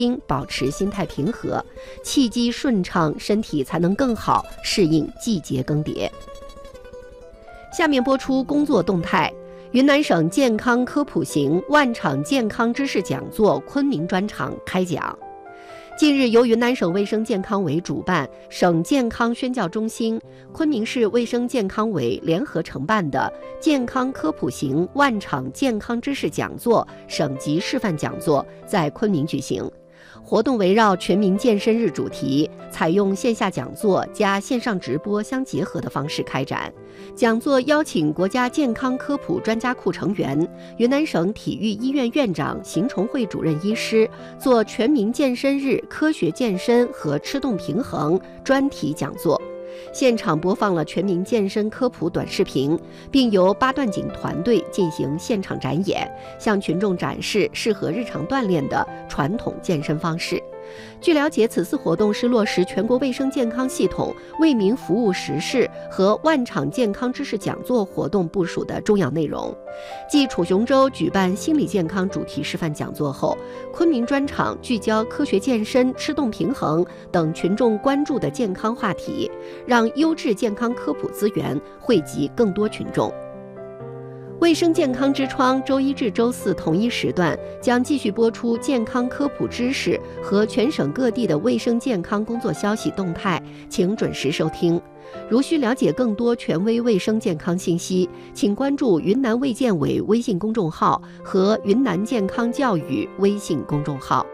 保持心态平和，气机顺畅，身体才能更好适应季节更迭。下面播出工作动态。云南省健康科普型万场健康知识讲座昆明专场开讲。近日，由云南省卫生健康委主办，省健康宣教中心、昆明市卫生健康委联合承办的健康科普型万场健康知识讲座省级示范讲座在昆明举行。活动围绕全民健身日主题，采用线下讲座加线上直播相结合的方式开展。讲座邀请国家健康科普专家库成员、云南省体育医院院长邢崇慧主任医师做全民健身日科学健身和吃动平衡专题讲座。现场播放了全民健身科普短视频，并由八段锦团队进行现场展演，向群众展示适合日常锻炼的传统健身方式。据了解，此次活动是落实全国卫生健康系统为民服务实事和万场健康知识讲座活动部署的重要内容。继楚雄州举办心理健康主题示范讲座后，昆明专场聚焦科学健身、吃动平衡等群众关注的健康话题，让优质健康科普资源惠及更多群众。卫生健康之窗周一至周四同一时段将继续播出健康科普知识和全省各地的卫生健康工作消息动态，请准时收听。如需了解更多权威卫生健康信息，请关注云南卫健委微信公众号和云南健康教育微信公众号。